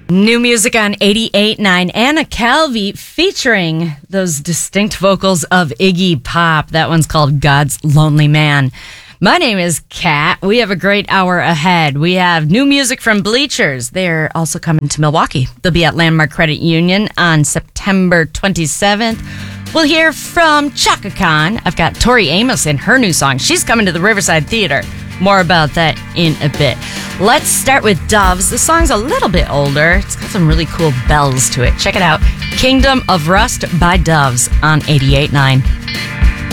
New music on 88.9. Anna Calvi featuring those distinct vocals of Iggy Pop. That one's called God's Lonely Man. My name is Kat. We have a great hour ahead. We have new music from Bleachers. They're also coming to Milwaukee. They'll be at Landmark Credit Union on September 27th. We'll hear from Chaka Khan. I've got Tori Amos in her new song. She's coming to the Riverside Theater. More about that in a bit. Let's start with Doves. The song's a little bit older. It's got some really cool bells to it. Check it out. Kingdom of Rust by Doves on 88.9.